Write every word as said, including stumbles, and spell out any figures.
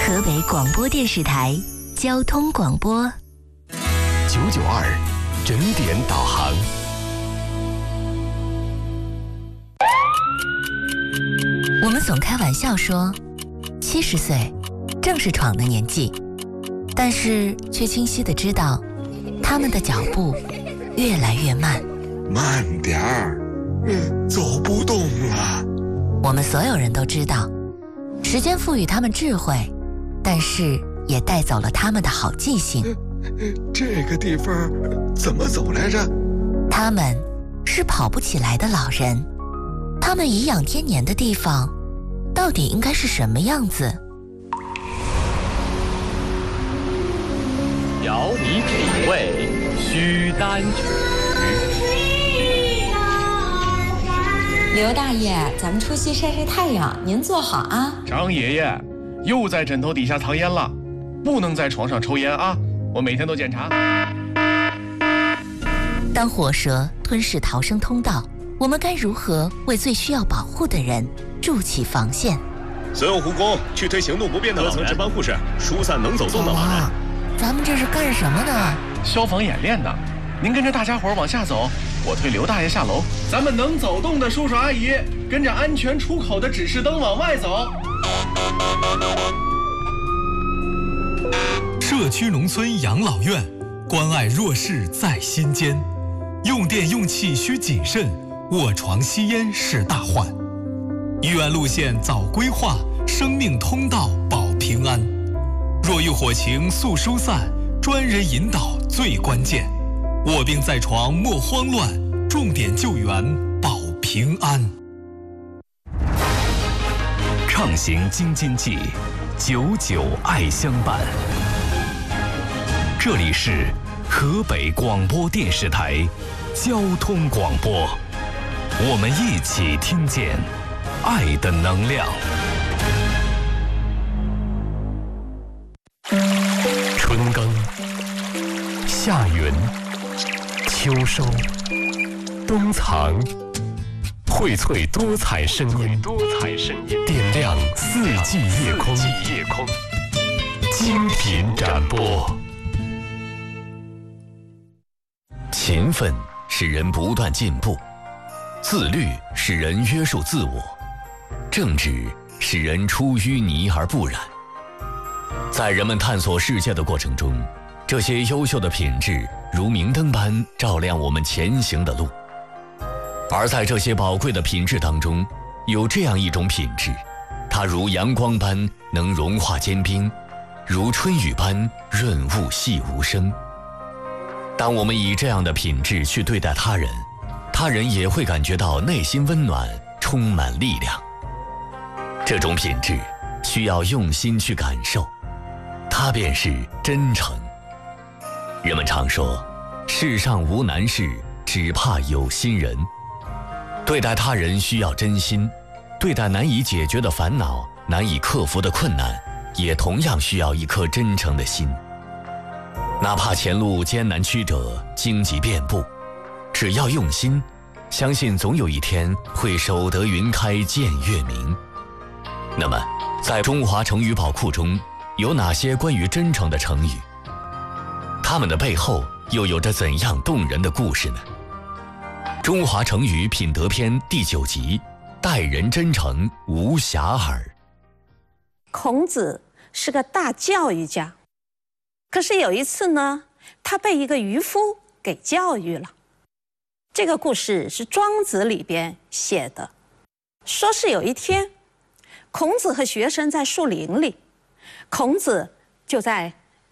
河北广播电视台交通广播九九二整点导航。 我们总开玩笑说，七十岁正是闯的年纪，但是却清晰地知道，他们的脚步越来越慢。 慢点儿，嗯，走不动了。 我们所有人都知道，时间赋予他们智慧，但是也带走了他们的好记性。 这个地方怎么走来着？ 他们是跑不起来的老人，他们颐养天年的地方，到底应该是什么样子？ 邀你品味须丹曲。 刘大爷，咱们出去晒晒太阳，您坐好啊。 张爷爷，又在枕头底下藏烟了，不能在床上抽烟啊！我每天都检查。 当火蛇吞噬逃生通道，我们该如何为最需要保护的人筑起防线？ 所有护工去推行动不便的老人，各层值班护士疏散能走动的老人。 咱们这是干什么呢？ 消防演练呢。您跟着大家伙往下走，我推刘大爷下楼。咱们能走动的叔叔阿姨，跟着安全出口的指示灯往外走。 社区农村养老院，关爱弱势在心间。用电用气需谨慎，卧床吸烟是大患。医院路线早规划，生命通道保平安。若遇火情速疏散，专人引导最关键。卧病在床莫慌乱，重点救援保平安。 畅行京津冀，九九爱相伴。这里是河北广播电视台交通广播，我们一起听见爱的能量。春耕，夏耘，秋收，冬藏，荟萃多彩声音，多彩声音，点亮四季夜空，夜空，精品展播。 勤奋使人不断进步，自律使人约束自我，正直使人出淤泥而不染。在人们探索世界的过程中，这些优秀的品质如明灯般照亮我们前行的路。而在这些宝贵的品质当中，有这样一种品质，它如阳光般能融化坚冰，如春雨般润物细无声。当我们以这样的品质去对待他人，他人也会感觉到内心温暖，充满力量。这种品质需要用心去感受，它便是真诚。人们常说，世上无难事，只怕有心人。对待他人需要真心，对待难以解决的烦恼，难以克服的困难，也同样需要一颗真诚的心。哪怕前路艰难曲折，荆棘遍布，只要用心，相信总有一天会守得云开见月明。那么，在中华成语宝库中，有哪些关于真诚的成语？它们的背后又有着怎样动人的故事呢？中华成语品德篇第九集，待人真诚无瑕耳。 孔子是个大教育家，可是有一次呢，他被一个渔夫给教育了。这个故事是庄子里边写的，说是有一天，孔子和学生在树林里，孔子就在